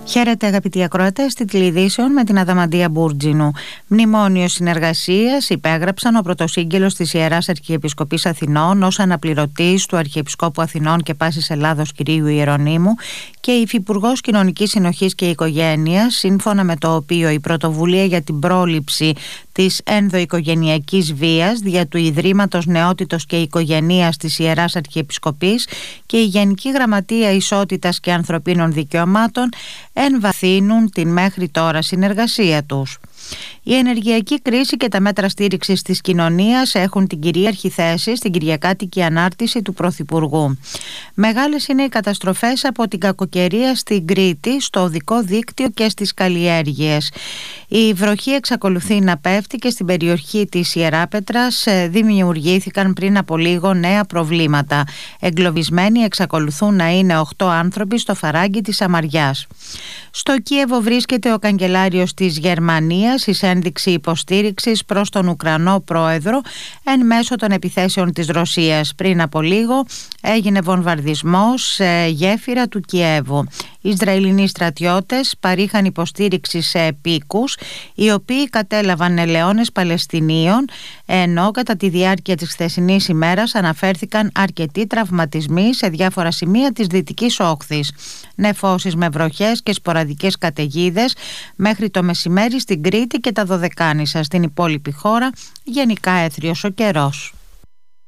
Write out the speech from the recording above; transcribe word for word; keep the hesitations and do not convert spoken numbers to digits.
Χαίρετε αγαπητοί ακροατές, τίτλοι ειδήσεων με την Αδαμαντία Μπούρτζινου. Μνημόνιο συνεργασίας υπέγραψαν ο πρωτοσύγγελος της Ιεράς Αρχιεπισκοπής Αθηνών ως αναπληρωτής του Αρχιεπισκόπου Αθηνών και Πάσης Ελλάδος κ. Ιερονύμου και η Υφυπουργός Κοινωνικής Συνοχής και Οικογένειας, σύμφωνα με το οποίο η πρωτοβουλία για την πρόληψη της ενδοοικογενειακής βίας δια του Ιδρύματος Νεότητος και Οικογενείας της Ιεράς Αρχιεπισκοπής και η Γενική Γραμματεία Ισότητας και Ανθρωπίνων Δικαιωμάτων εμβαθύνουν την μέχρι τώρα συνεργασία τους. Η ενεργειακή κρίση και τα μέτρα στήριξης της κοινωνίας έχουν την κυρίαρχη θέση στην κυριακάτικη ανάρτηση του Πρωθυπουργού. Μεγάλες είναι οι καταστροφές από την κακοκαιρία στην Κρήτη, στο οδικό δίκτυο και στις καλλιέργειες. Η βροχή εξακολουθεί να πέφτει και στην περιοχή της Ιεράπετρας δημιουργήθηκαν πριν από λίγο νέα προβλήματα. Εγκλωβισμένοι εξακολουθούν να είναι οκτώ άνθρωποι στο φαράγγι της Σαμαριάς. Στο Κίεβο βρίσκεται ο καγκελάριος της Γερμανίας, εις ένδειξη υποστήριξης προς τον Ουκρανό πρόεδρο εν μέσω των επιθέσεων της Ρωσίας. Πριν από λίγο έγινε βομβαρδισμός σε γέφυρα του Κιέβου. Οι Ισραηλινοί στρατιώτες παρήχαν υποστήριξη σε επίκους, οι οποίοι κατέλαβαν ελαιώνες Παλαιστινίων, ενώ κατά τη διάρκεια της χθεσινής ημέρας αναφέρθηκαν αρκετοί τραυματισμοί σε διάφορα σημεία της Δυτικής Όχθης. Νεφώσεις με βροχές και σποραδικές καταιγίδες μέχρι το μεσημέρι στην Κρήτη και τα Δωδεκάνησα. Στην υπόλοιπη χώρα γενικά έθριος ο καιρός.